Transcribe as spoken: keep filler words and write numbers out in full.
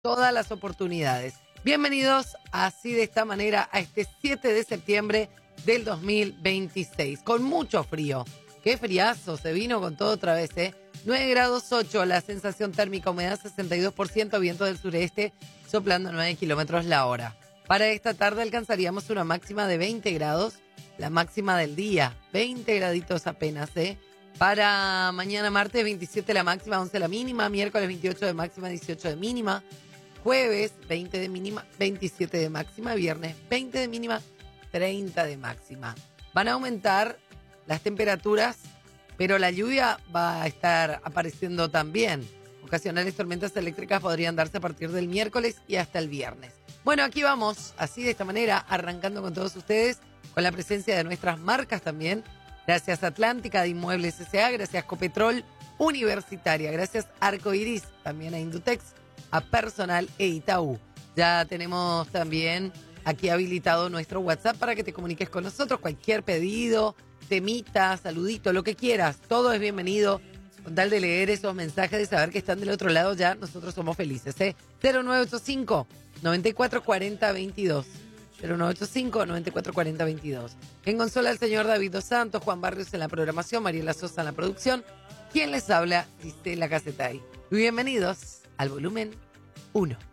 todas las oportunidades. Bienvenidos así de esta manera a este siete de septiembre del dos mil veintiséis, con mucho frío. Qué friazo, se vino con todo otra vez, ¿eh? nueve grados ocho, la sensación térmica, humedad sesenta y dos por ciento, viento del sureste soplando a nueve kilómetros la hora. Para esta tarde alcanzaríamos una máxima de veinte grados, la máxima del día, veinte graditos apenas, ¿eh? Para mañana martes veintisiete la máxima, once la mínima, miércoles veintiocho de máxima, dieciocho de mínima, jueves veinte de mínima, veintisiete de máxima, viernes veinte de mínima, treinta de máxima. Van a aumentar las temperaturas, pero la lluvia va a estar apareciendo también. Ocasionales tormentas eléctricas podrían darse a partir del miércoles y hasta el viernes. Bueno, aquí vamos, así de esta manera, arrancando con todos ustedes, con la presencia de nuestras marcas también. Gracias Atlántica de Inmuebles S A, gracias Copetrol Universitaria, gracias Arcoiris, también a Indutex, a Personal e Itaú. Ya tenemos también aquí habilitado nuestro WhatsApp para que te comuniques con nosotros. Cualquier pedido, temita, saludito, lo que quieras, todo es bienvenido. Con tal de leer esos mensajes, de saber que están del otro lado, ya nosotros somos felices, ¿eh? cero nueve ocho cinco, nueve cuatro cuatro cero, veintidós. cero nueve ocho cinco, nueve cuatro cuatro cero, veintidós. En consola el señor David Dos Santos, Juan Barrios en la programación, Mariela Sosa en la producción. ¿Quién les habla? Gisela Casetay. Bienvenidos al volumen uno.